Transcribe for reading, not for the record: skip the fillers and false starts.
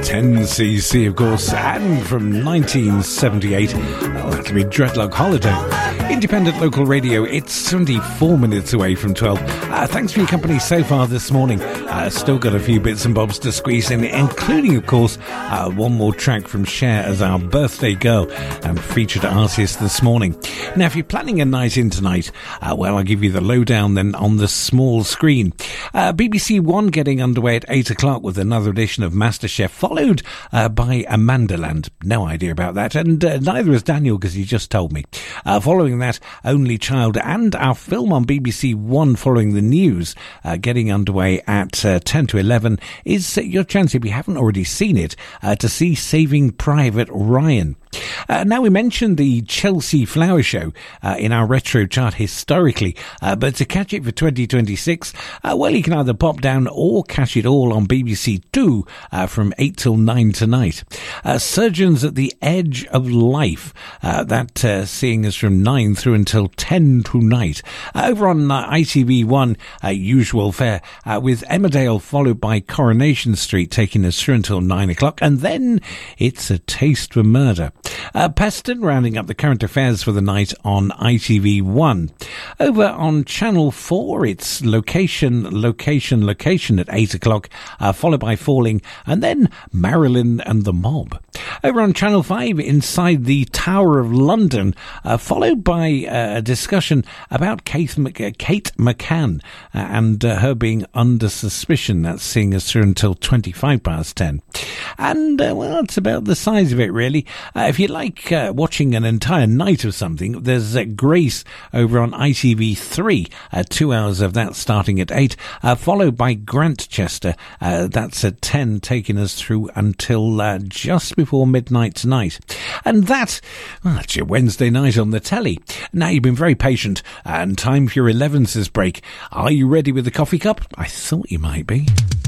10cc, of course, and from 1978, that'll be Dreadlock Holiday. Independent local radio, it's 24 minutes away from 12. Thanks for your company so far this morning. Still got a few bits and bobs to squeeze in, including, of course, one more track from Cher as our birthday girl and featured artist this morning. Now, if you're planning a night in tonight, well, I'll give you the lowdown then on the small screen. BBC One getting underway at 8 o'clock with another edition of MasterChef, followed by Amandaland. No idea about that, and neither has Daniel, because he just told me. Following that, Only Child and our film on BBC One following the news getting underway at 10 to 11 is your chance, if you haven't already seen it, to see Saving Private Ryan. Now, we mentioned the Chelsea Flower Show in our retro chart historically, but to catch it for 2026, well, you can either pop down or catch it all on BBC Two from 8 till 9 tonight. Surgeons at the Edge of Life, that seeing us from 9 through until 10 tonight. Over on ITV1, usual fare, with Emmerdale followed by Coronation Street taking us through until 9 o'clock, and then it's A Taste for Murder. Peston rounding up the current affairs for the night on ITV1. Over on Channel 4, it's Location at 8 o'clock, followed by Falling, and then Marilyn and the Mob. Over on Channel 5, Inside the Tower of London, followed by a discussion about Kate McCann and her being under suspicion. That's seeing us through until 25 past 10. And, well, that's about the size of it, really. If you like watching an entire night of something, there's Grace over on ITV3, 2 hours of that starting at 8, followed by Grantchester, that's at 10, taking us through until just before midnight tonight. And that's your Wednesday night on the telly. Now, you've been very patient, and time for your 11's break. Are you ready with the coffee cup? I thought you might be.